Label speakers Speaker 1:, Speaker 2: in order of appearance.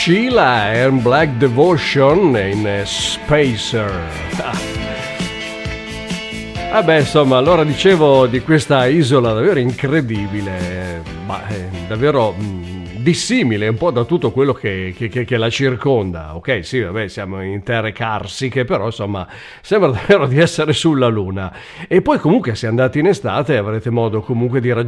Speaker 1: Sheila and Black Devotion in Spacer. Vabbè, insomma, allora dicevo di questa isola davvero incredibile, ma davvero dissimile un po' da tutto quello che la circonda. Ok, sì, vabbè, siamo in terre carsiche, però insomma sembra davvero di essere sulla Luna. E poi comunque se andate in estate avrete modo comunque di raggiungere